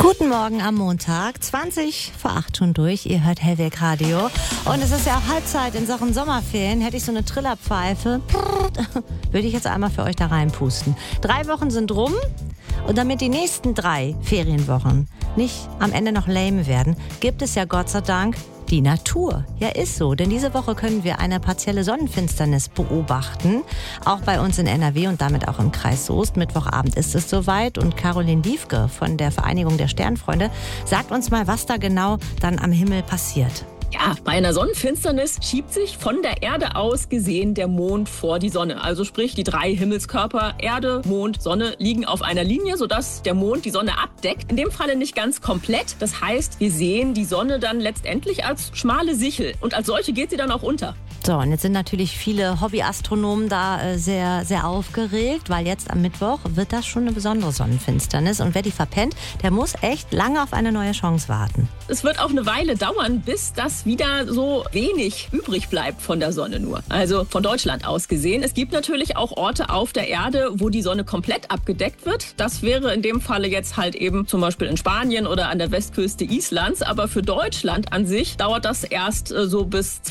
Guten Morgen am Montag, 20 vor 8 schon durch. Ihr hört Hellweg Radio. Und es ist ja auch Halbzeit in Sachen Sommerferien. Hätte ich so eine Trillerpfeife, würde ich jetzt einmal für euch da reinpusten. 3 Wochen sind rum. Und damit die nächsten 3 Ferienwochen nicht am Ende noch lame werden, gibt es ja Gott sei Dank die Natur. Ja, ist so. Denn diese Woche können wir eine partielle Sonnenfinsternis beobachten. Auch bei uns in NRW und damit auch im Kreis Soest. Mittwochabend ist es soweit. Und Caroline Diefke von der Vereinigung der Sternfreunde sagt uns mal, was da genau dann am Himmel passiert. Ja, bei einer Sonnenfinsternis schiebt sich von der Erde aus gesehen der Mond vor die Sonne. Also sprich, die 3 Himmelskörper Erde, Mond, Sonne liegen auf einer Linie, sodass der Mond die Sonne abdeckt. In dem Falle nicht ganz komplett. Das heißt, wir sehen die Sonne dann letztendlich als schmale Sichel. Und als solche geht sie dann auch unter. So, und jetzt sind natürlich viele Hobbyastronomen da sehr, sehr aufgeregt, weil jetzt am Mittwoch wird das schon eine besondere Sonnenfinsternis. Und wer die verpennt, der muss echt lange auf eine neue Chance warten. Es wird auch eine Weile dauern, bis das wieder so wenig übrig bleibt von der Sonne nur. Also von Deutschland aus gesehen. Es gibt natürlich auch Orte auf der Erde, wo die Sonne komplett abgedeckt wird. Das wäre in dem Falle jetzt halt eben zum Beispiel in Spanien oder an der Westküste Islands. Aber für Deutschland an sich dauert das erst so bis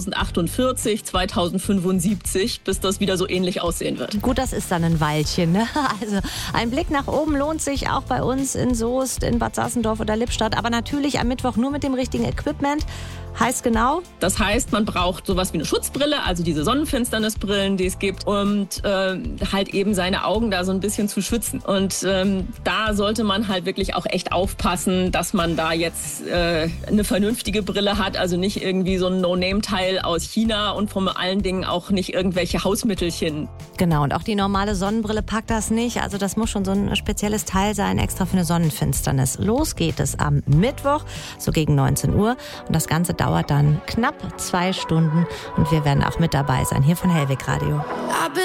2048, 2075, bis das wieder so ähnlich aussehen wird. Gut, das ist dann ein Weilchen, ne? Also ein Blick nach oben lohnt sich auch bei uns in Soest, in Bad Sassendorf oder Lippstadt. Aber natürlich am Mittwoch nur mit dem richtigen Equipment. Heißt genau? Das heißt, man braucht sowas wie eine Schutzbrille, also diese Sonnenfinsternisbrillen, die es gibt, und halt eben seine Augen da so ein bisschen zu schützen. Und da sollte man halt wirklich auch echt aufpassen, dass man da jetzt eine vernünftige Brille hat, also nicht irgendwie so ein No-Name-Teil aus China und vor allen Dingen auch nicht irgendwelche Hausmittelchen. Genau, und auch die normale Sonnenbrille packt das nicht. Also das muss schon so ein spezielles Teil sein, extra für eine Sonnenfinsternis. Los geht es am Mittwoch, so gegen 19 Uhr. Und das Ganze dauert dann knapp 2 Stunden. Und wir werden auch mit dabei sein, hier von Hellweg Radio.